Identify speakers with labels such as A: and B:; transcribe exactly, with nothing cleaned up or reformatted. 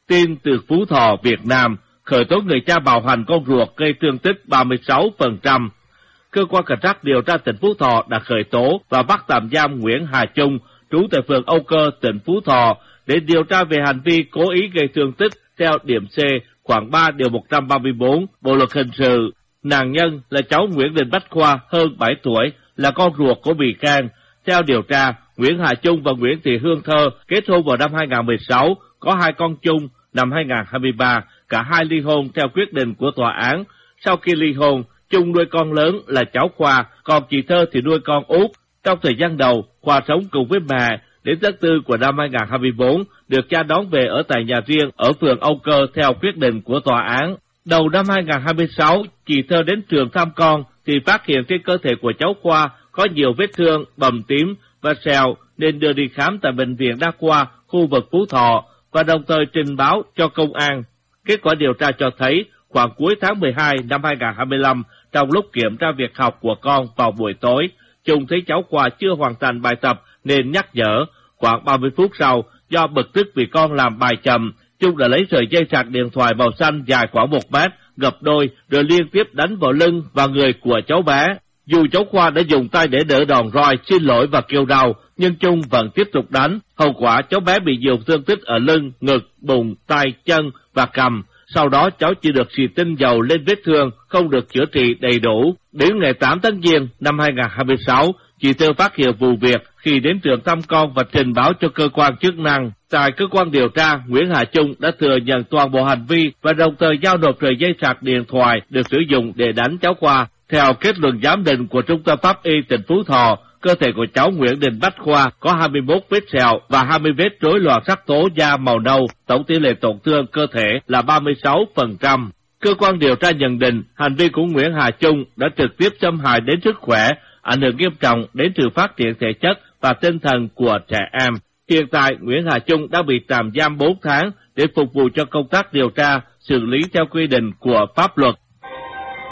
A: tin từ Phú Thọ, Việt Nam, khởi tố người cha bạo hành con ruột gây thương tích ba mươi sáu phần trăm. Cơ quan cảnh sát điều tra tỉnh Phú Thọ đã khởi tố và bắt tạm giam Nguyễn Hà Trung, trú tại phường Âu Cơ, tỉnh Phú Thọ, để điều tra về hành vi cố ý gây thương tích theo điểm C khoảng ba điều một trăm ba mươi bốn Bộ luật hình sự. Nạn nhân là cháu Nguyễn Đình Bách Khoa, hơn bảy tuổi, là con ruột của bị can. Theo điều tra, Nguyễn Hà Trung và Nguyễn Thị Hương Thơ kết hôn vào năm hai nghìn không trăm mười sáu, có hai con chung năm hai nghìn không trăm hai mươi ba, cả hai ly hôn theo quyết định của tòa án. Sau khi ly hôn, Trung nuôi con lớn là cháu Khoa, còn chị Thơ thì nuôi con út. Trong thời gian đầu, Khoa sống cùng với mẹ. Đến tháng tư của năm hai nghìn không trăm hai mươi bốn, được cha đón về ở tại nhà riêng ở phường Âu Cơ theo quyết định của tòa án. Đầu năm hai nghìn không trăm hai mươi sáu, chị Thơ đến trường thăm con thì phát hiện trên cơ thể của cháu Khoa có nhiều vết thương, bầm tím và sẹo nên đưa đi khám tại bệnh viện đa khoa khu vực Phú Thọ và đồng thời trình báo cho công an. Kết quả điều tra cho thấy khoảng cuối tháng mười hai năm hai nghìn không trăm hai mươi lăm, trong lúc kiểm tra việc học của con vào buổi tối, Trung thấy cháu Khoa chưa hoàn thành bài tập nên nhắc nhở. Khoảng ba mươi phút sau, do bực tức vì con làm bài chậm, Trung đã lấy sợi dây sạc điện thoại màu xanh dài khoảng một mét, gập đôi rồi liên tiếp đánh vào lưng và người của cháu bé. Dù cháu Khoa đã dùng tay để đỡ đòn roi, xin lỗi và kêu đau, nhưng Trung vẫn tiếp tục đánh. Hậu quả cháu bé bị nhiều thương tích ở lưng, ngực, bụng, tay, chân và cằm. Sau đó cháu chỉ được xịt tinh dầu lên vết thương, không được chữa trị đầy đủ. Đến ngày tám tháng Giêng năm hai nghìn không trăm hai mươi sáu, chị Thơ phát hiện vụ việc khi đến trường thăm con và trình báo cho cơ quan chức năng. Tại cơ quan điều tra, Nguyễn Hà Trung đã thừa nhận toàn bộ hành vi và đồng thời giao nộp sợi dây sạc điện thoại được sử dụng để đánh cháu Khoa. Theo kết luận giám định của Trung tâm Pháp y tỉnh Phú Thọ, cơ thể của cháu Nguyễn Đình Bách Khoa có hai mươi mốt vết sẹo và hai mươi vết rối loạn sắc tố da màu nâu, tổng tỷ lệ tổn thương cơ thể là ba mươi sáu phần trăm. Cơ quan điều tra nhận định hành vi của Nguyễn Hà Trung đã trực tiếp xâm hại đến sức khỏe, ảnh hưởng nghiêm trọng đến sự phát triển thể chất và tinh thần của trẻ em. Hiện tại, Nguyễn Hà Trung đã bị tạm giam bốn tháng để phục vụ cho công tác điều tra, xử lý theo quy định của pháp luật.